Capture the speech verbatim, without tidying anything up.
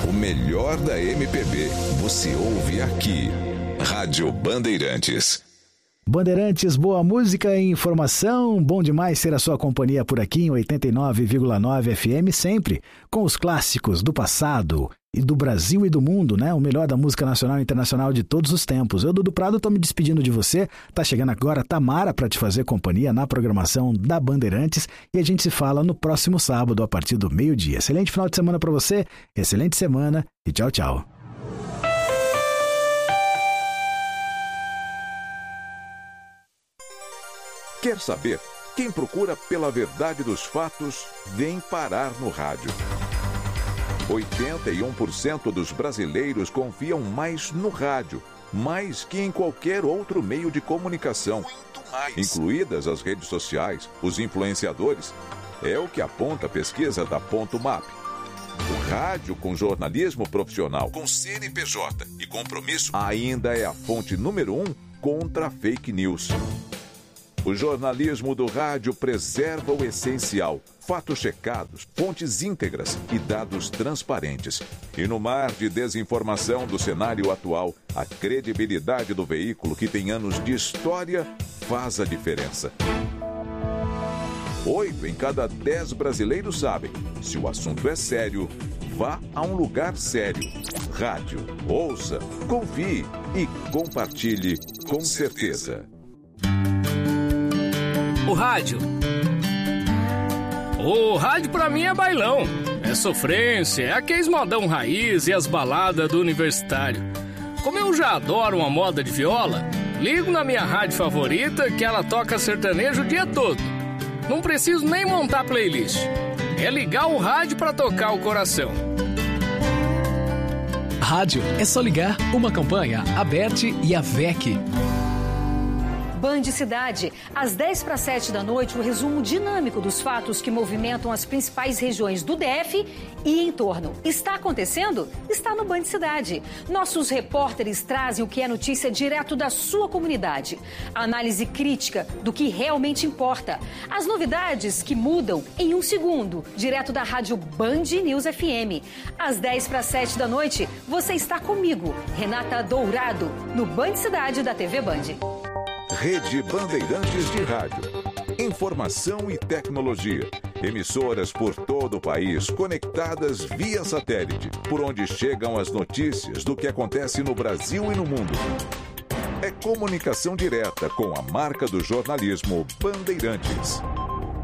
O melhor da M P B você ouve aqui. Rádio Bandeirantes. Bandeirantes, boa música e informação. Bom demais ter a sua companhia por aqui em oitenta e nove vírgula nove F M, sempre com os clássicos do passado e do Brasil e do mundo, né? O melhor da música nacional e internacional de todos os tempos. Eu, Dudu Prado, tô me despedindo de você. Tá chegando agora a Tamara para te fazer companhia na programação da Bandeirantes e a gente se fala no próximo sábado a partir do meio-dia. Excelente final de semana para você, excelente semana e tchau, tchau. Quer saber? Quem procura pela verdade dos fatos vem parar no rádio. oitenta e um por cento dos brasileiros confiam mais no rádio, mais que em qualquer outro meio de comunicação, muito mais, incluídas as redes sociais, os influenciadores. É o que aponta a pesquisa da Ponto Map. O rádio com jornalismo profissional, com C N P J e compromisso, ainda é a fonte número um contra a fake news. O jornalismo do rádio preserva o essencial, fatos checados, fontes íntegras e dados transparentes. E no mar de desinformação do cenário atual, a credibilidade do veículo que tem anos de história faz a diferença. Oito em cada dez brasileiros sabem, se o assunto é sério, vá a um lugar sério. Rádio, ouça, confie e compartilhe com certeza. O rádio. O rádio pra mim é bailão. É sofrência, é aqueles modão raiz e as baladas do universitário. Como eu já adoro uma moda de viola, ligo na minha rádio favorita que ela toca sertanejo o dia todo. Não preciso nem montar playlist. É ligar o rádio pra tocar o coração. Rádio é só ligar. Uma campanha, a Bert e a V E C. Band Cidade, às dez para sete da noite, o resumo dinâmico dos fatos que movimentam as principais regiões do D F e em torno. Está acontecendo? Está no Band Cidade. Nossos repórteres trazem o que é notícia direto da sua comunidade. A análise crítica do que realmente importa. As novidades que mudam em um segundo, direto da rádio Band News F M. Às dez para sete da noite, você está comigo, Renata Dourado, no Band Cidade da T V Band. Rede Bandeirantes de Rádio. Informação e tecnologia. Emissoras por todo o país, conectadas via satélite, por onde chegam as notícias do que acontece no Brasil e no mundo. É comunicação direta com a marca do jornalismo Bandeirantes.